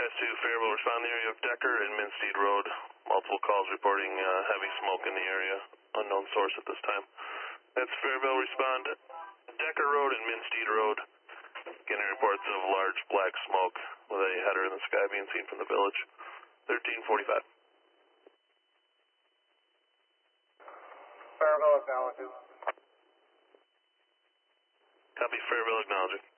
Broadcast to Faribault, respond in the area of Decker and Minstead Road. Multiple calls reporting heavy smoke in the area. Unknown source at this time. That's Faribault, respond. Decker Road and Minstead Road. Getting reports of large black smoke with a header in the sky being seen from the village. 1345. Faribault acknowledges. Copy, Faribault acknowledging.